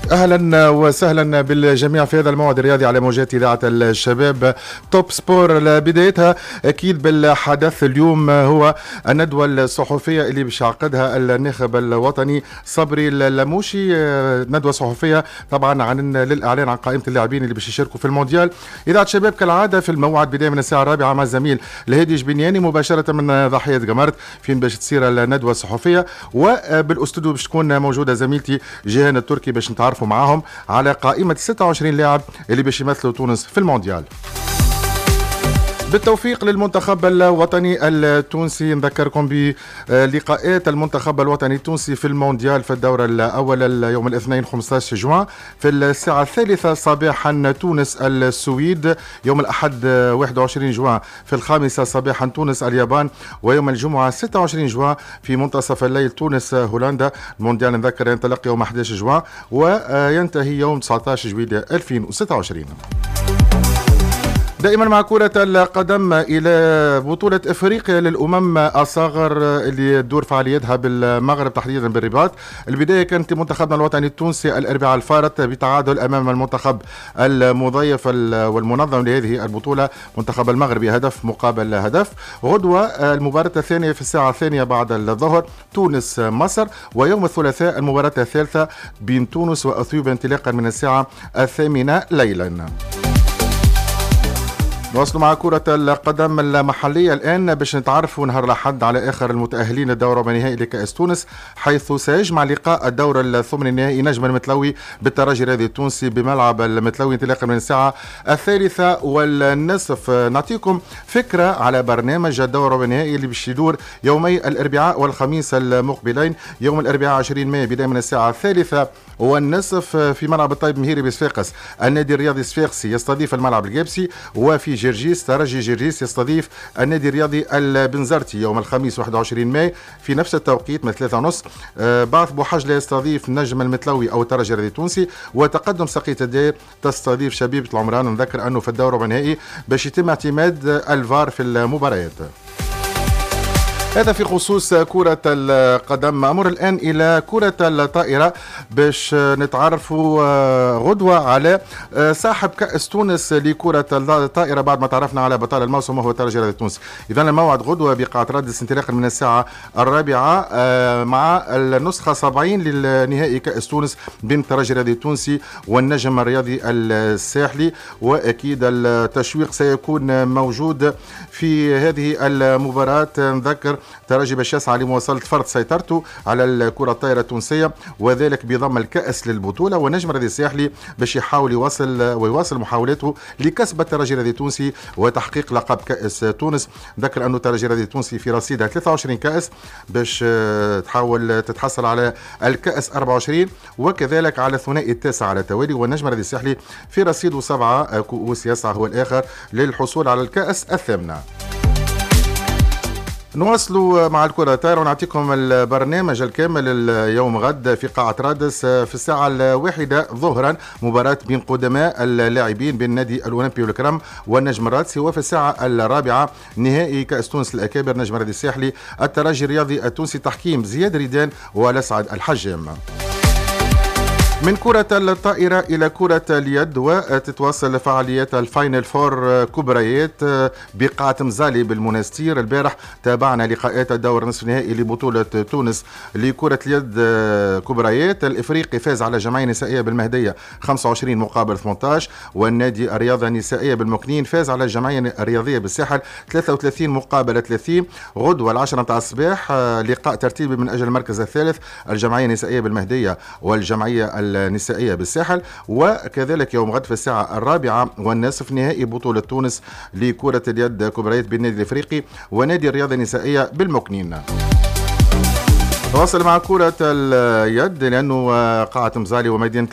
اهلا وسهلا بالجميع في هذا الموعد الرياضي على موجات اذاعه الشباب توب سبور. بدايتها اكيد بالحدث اليوم هو الندوه الصحفيه اللي باش يعقدها الناخب الوطني صبري اللموشي. ندوه صحفيه طبعا للاعلان عن قائمه اللاعبين اللي باش يشاركوا في المونديال. اذاعه شباب كالعاده في الموعد بدايه من الساعه 4 مع الزميل الهادي جبنياني مباشره من ضاحيه قمرت فين باش تصير الندوه الصحفيه، وبالاستوديو باش تكون موجوده زميلتي جيهان التركي باش نتعرفوا معاهم على قائمة 26 لاعب اللي باش يمثلوا تونس في المونديال. بالتوفيق للمنتخب الوطني التونسي. نذكركم بلقاءات المنتخب الوطني التونسي في المونديال في الدورة الأول يوم الاثنين 15 جوان في الساعة الثالثة صباحا تونس السويد، يوم الأحد 21 جوان في الخامسة صباحا تونس اليابان، ويوم الجمعة 26 جوان في منتصف الليل تونس هولندا. المونديال نذكر ينطلق يوم 11 جوان وينتهي يوم 19 جويلية 2026. دائما مع كرة القدم إلى بطولة إفريقيا للأمم الصغر اللي تدور فعاليتها بالمغرب تحديدا بالرباط. البداية كانت منتخبنا الوطني التونسي الأربعاء الفارط بتعادل أمام المنتخب المضيف والمنظم لهذه البطولة منتخب المغرب هدف مقابل هدف. غدوة المباراة الثانية في الساعة الثانية بعد الظهر تونس مصر، ويوم الثلاثاء المباراة الثالثة بين تونس وأثيوبيا انطلاقا من الساعة 8 ليلا. نواصلوا مع كرة القدم المحلية الآن باش نتعرفوا نهار الأحد على آخر المتأهلين الدورة النهائي لكأس تونس، حيث سيجمع لقاء الدورة الثمن النهائي نجم المتلوي بالترجي الرياضي التونسي بملعب المتلوي انطلاقا من الساعة 3:30. نعطيكم فكرة على برنامج الدورة النهائي اللي باش يدور يومي الأربعاء والخميس المقبلين. يوم الأربعاء 20 مايو بداية من الساعة 3:30 في ملعب الطيب مهيري بصفاقس النادي الرياضي الصفاقسي يستضيف الملعب الجابسي، وفي جرجيس ترجي جرجيس يستضيف النادي الرياضي البنزرتي. يوم الخميس 21 مايو في نفس التوقيت من 3:30 بعث بوحجلة يستضيف نجم المتلوي او الترجي الرياضي التونسي، وتقدم سقيت الدير تستضيف شبيبة العمران. نذكر انه في الدورة النهائي باش يتم اعتماد الفار في المباريات. هذا في خصوص كرة القدم. أمر الآن إلى كرة الطائرة باش نتعرفوا غدوة على صاحب كأس تونس لكرة الطائرة بعد ما تعرفنا على بطل الموسم وهو الترجي الرياضي التونسي. إذا الموعد غدوة بقاعة رادس انطلاقا من الساعة 4 مع النسخة 70 للنهائي كأس تونس بين الترجي الرياضي التونسي والنجم الرياضي الساحلي، وأكيد التشويق سيكون موجود في هذه المباراة. نذكر ترجي باش يسعى لمواصلة فرض سيطرته على الكرة الطائرة التونسية وذلك بضم الكأس للبطولة، والنجم الرياضي الساحلي باش يحاول يواصل محاولاته لكسب الترجي الرياضي التونسي وتحقيق لقب كأس تونس. ذكر أنه الترجي الرياضي التونسي في رصيدها 23 كأس باش تحاول تتحصل على الكأس 24 وكذلك على الثنائي التاسع على التوالي، والنجم الرياضي الساحلي في رصيده 7 كؤوس يسعى هو الآخر للحصول على الكأس الثامنة. نواصلوا مع الكرة الطائرة ونعطيكم البرنامج الكامل اليوم غد في قاعة رادس في الساعة 1 ظهرا مباراة بين قدماء اللاعبين بين النادي الأولمبي والكرم والنجم الرادسي، وفي الساعة 4 نهائي كأس تونس الأكابر نجم الرياضي الساحلي الترجي الرياضي التونسي تحكيم زياد ريدان والأسعد الحجام. من كرة الطائرة إلى كرة اليد، وتتواصل فعاليات الفاينل فور كبريات بقاعة مزالي بالمنستير. البارح تابعنا لقاءات الدور نصف النهائي لبطولة تونس لكرة اليد كبريات. الإفريقي فاز على الجمعية النسائية بالمهدية 25 مقابل 18، والنادي الرياضة النسائية بالمكنين فاز على الجمعية الرياضية بالساحل 33 مقابل 30. غدوة 10 متاع الصباح لقاء ترتيبي من أجل المركز الثالث الجمعية النسائية بالمهدية والجمعية النسائية بالساحل، وكذلك يوم غد في الساعة 4 والنصف نهائي بطولة تونس لكرة اليد كبريات بالنادي الإفريقي ونادي الرياضة النسائية بالمكنين. تواصل مع كرة اليد لأنه قاعة مزالي ومدينة